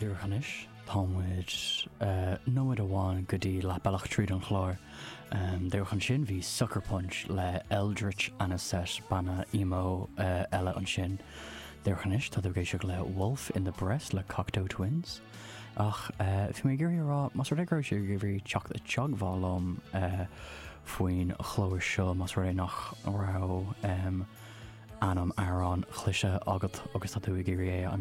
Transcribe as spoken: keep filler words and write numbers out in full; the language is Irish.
Dúrchanis támuid nóid amháin go dtí le bailach tríd an chlár. Dúrchan sin bhí Sucker Punch le Eldritch Anisette banna emo eile an sin. Dúrchanis tá géisio le Wolf in the Breast le Cocteau Twins. Ach fi mé gurí rá mas ru gur sé gur bhí teach le teaghálam faoin chlóir seo mas ru nach rá anam arán chluise agat agus tá tú gurí é